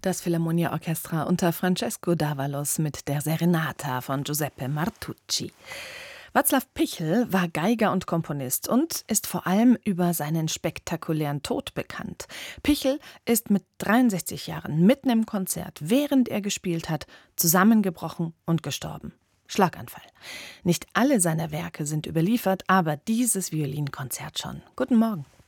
Das Philharmonia Orchestra unter Francesco D'Avalos mit der Serenata von Giuseppe Martucci. Václav Pichel war Geiger und Komponist und ist vor allem über seinen spektakulären Tod bekannt. Pichel ist mit 63 Jahren mitten im Konzert, während er gespielt hat, zusammengebrochen und gestorben. Schlaganfall. Nicht alle seiner Werke sind überliefert, aber dieses Violinkonzert schon. Guten Morgen.